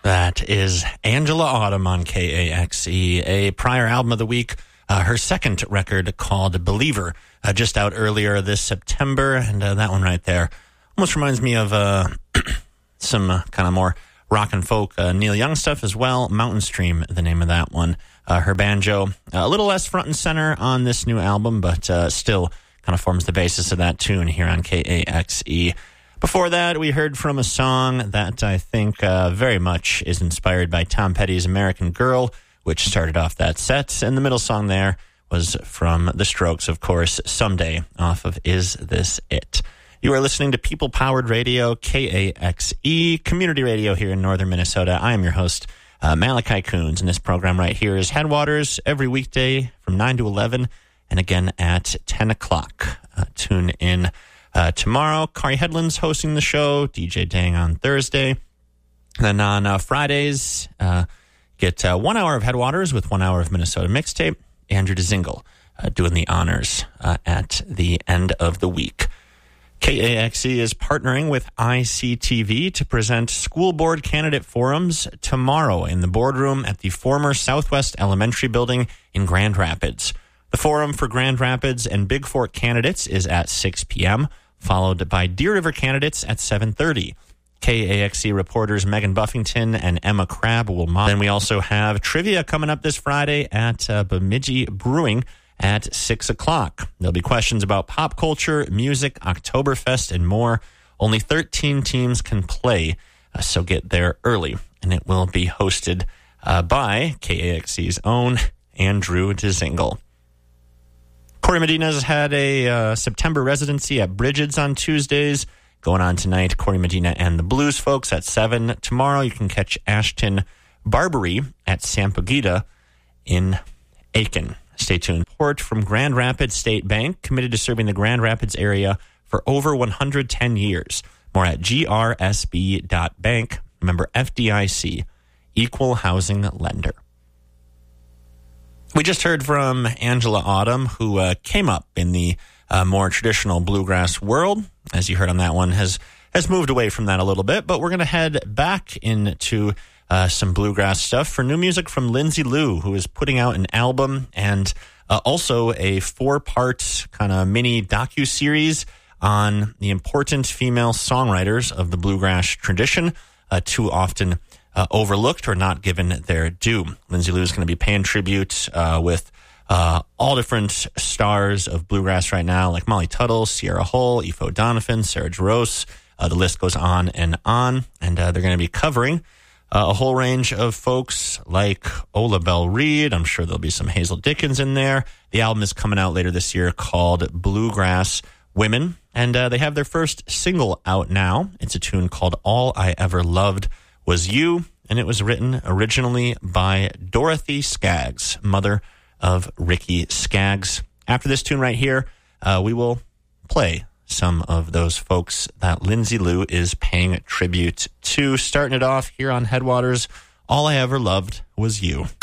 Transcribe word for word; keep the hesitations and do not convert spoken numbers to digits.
That is Angela Autumn on K A X E, a prior album of the week, uh, her second record called Believer, uh, just out earlier this September, and uh, that one right there almost reminds me of uh, some uh, kind of more rock and folk uh, Neil Young stuff as well. Mountain Stream, the name of that one. Uh, her banjo, uh, a little less front and center on this new album, but uh, still kind of forms the basis of that tune here on K A X E. Before that, we heard from a song that I think uh, very much is inspired by Tom Petty's American Girl, which started off that set. And the middle song there was from The Strokes, of course, Someday, off of Is This It? You are listening to People Powered Radio, K A X E, community radio here in northern Minnesota. I am your host, uh, Malachi Coons, and this program right here is Headwaters every weekday from nine to eleven, and again at ten o'clock. Uh, tune in. Uh, tomorrow, Kari Headland's hosting the show, D J Dang on Thursday. Then on uh, Fridays, uh, get uh, one hour of Headwaters with one hour of Minnesota Mixtape. Andrew DeZingle uh, doing the honors uh, at the end of the week. K A X E is partnering with I C T V to present school board candidate forums tomorrow in the boardroom at the former Southwest Elementary Building in Grand Rapids. The forum for Grand Rapids and Big Fork candidates is at six p.m., followed by Deer River candidates at seven thirty. K A X E reporters Megan Buffington and Emma Crabb will mod. Then we also have trivia coming up this Friday at uh, Bemidji Brewing at six o'clock. There'll be questions about pop culture, music, Oktoberfest, and more. Only thirteen teams can play, uh, so get there early. And it will be hosted uh, by K A X E's own Andrew DeZingle. Corey Medina's had a uh, September residency at Bridget's on Tuesdays. Going on tonight, Corey Medina and the Blues Folks at seven. Tomorrow, you can catch Ashton Barbary at Sampagita in Aiken. Stay tuned. Report from Grand Rapids State Bank, committed to serving the Grand Rapids area for over one hundred ten years. More at G R S B dot bank. Remember, F D I C, Equal Housing Lender. We just heard from Angela Autumn, who uh, came up in the uh, more traditional bluegrass world. As you heard on that one, has has moved away from that a little bit. But we're going to head back into uh, some bluegrass stuff for new music from Lindsay Lou, who is putting out an album and uh, also a four-part kind of mini docu-series on the important female songwriters of the bluegrass tradition, uh, too often Uh, overlooked or not given their due. Lindsay Lou is going to be paying tribute uh, with uh, all different stars of bluegrass right now, like Molly Tuttle, Sierra Hull, Aoife O'Donovan, Sarah Jarosz. Uh, the list goes on and on. And uh, they're going to be covering uh, a whole range of folks like Ola Belle Reed. I'm sure there'll be some Hazel Dickens in there. The album is coming out later this year called Bluegrass Women. And uh, they have their first single out now. It's a tune called All I Ever Loved Was You, and it was written originally by Dorothy Skaggs, mother of Ricky Skaggs. After this tune right here, uh, we will play some of those folks that Lindsay Lou is paying tribute to. Starting it off here on Headwaters, All I Ever Loved Was You.